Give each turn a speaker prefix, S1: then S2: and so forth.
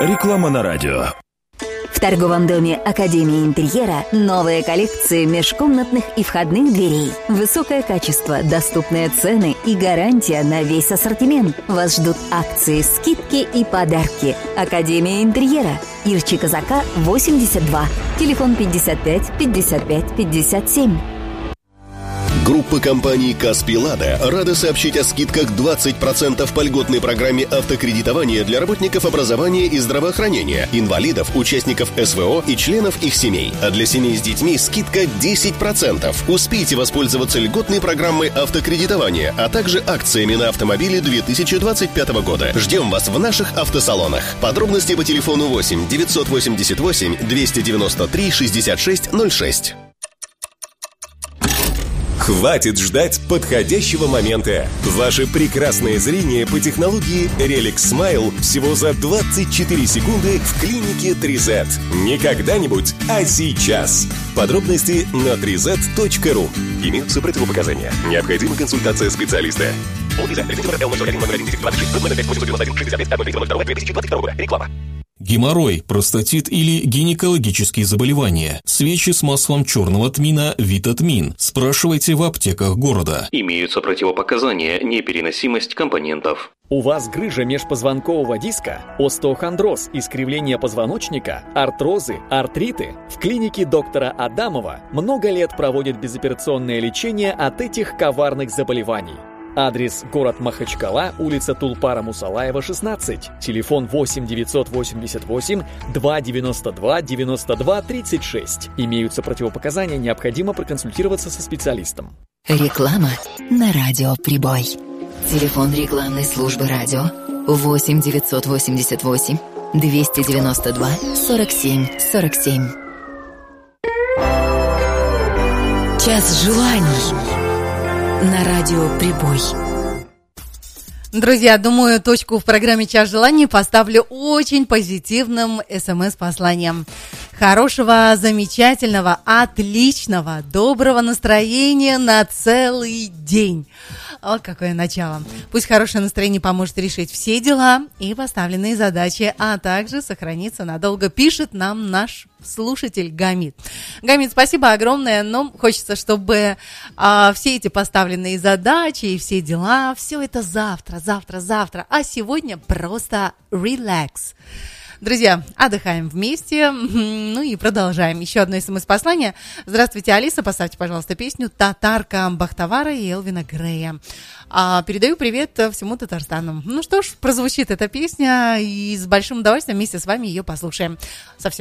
S1: Реклама на радио.
S2: В торговом доме Академии интерьера новые коллекции межкомнатных и входных дверей. Высокое качество, доступные цены и гарантия на весь ассортимент. Вас ждут акции, скидки и подарки. Академия интерьера. Ирчи Казака, 82. Телефон 55 55 57.
S3: Группа компаний «Каспий Лада» рада сообщить о скидках 20% по льготной программе автокредитования для работников образования и здравоохранения, инвалидов, участников СВО и членов их семей. А для семей с детьми скидка 10%. Успейте воспользоваться льготной программой автокредитования, а также акциями на автомобили 2025 года. Ждем вас в наших автосалонах. Подробности по телефону 8 988 293 66 06.
S4: Хватит ждать подходящего момента. Ваше прекрасное зрение по технологии Relic Smile всего за 24 секунды в клинике 3Z. Не когда-нибудь, а сейчас. Подробности на 3z.ru. Имеются противопоказания. Необходима консультация специалиста. Реклама.
S5: Геморрой, простатит или гинекологические заболевания. Свечи с маслом черного тмина Витатмин. Спрашивайте в аптеках города.
S6: Имеются противопоказания, непереносимость компонентов.
S7: У вас грыжа межпозвонкового диска, остеохондроз, искривление позвоночника, артрозы, артриты? В клинике доктора Адамова много лет проводят безоперационное лечение от этих коварных заболеваний. Адрес: город Махачкала, улица Тулпара-Мусалаева, 16. Телефон 8 988 292 92 36. Имеются противопоказания, необходимо проконсультироваться со специалистом.
S2: Реклама на радио «Прибой». Телефон рекламной службы радио 8 988 292 47 47. Час желаний на радио «Прибой».
S8: Друзья, думаю, точку в программе «Час желаний» поставлю очень позитивным СМС-посланием. Хорошего, замечательного, отличного, доброго настроения на целый день. О, какое начало. Пусть хорошее настроение поможет решить все дела и поставленные задачи, а также сохраниться надолго, пишет нам наш слушатель Гамид. Гамид, спасибо огромное, но хочется, чтобы все эти поставленные задачи и все дела, все это завтра, а сегодня просто релакс. Друзья, отдыхаем вместе, ну и продолжаем. Еще одно СМС-послание. Здравствуйте, Алиса, поставьте, пожалуйста, песню «Татарка» Бахтавара и Элвина Грея. Передаю привет всему Татарстану. Ну что ж, прозвучит эта песня, и с большим удовольствием вместе с вами ее послушаем. Совсем